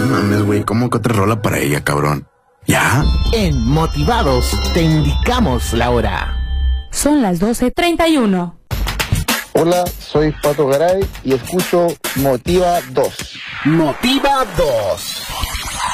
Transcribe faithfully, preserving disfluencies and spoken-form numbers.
mames, güey, ¿cómo que otra rola para ella, cabrón? ¿Ya? En Motivados te indicamos la hora. Son las doce treinta y uno. Hola, soy Pato Garay y escucho Motiva dos. Motiva dos.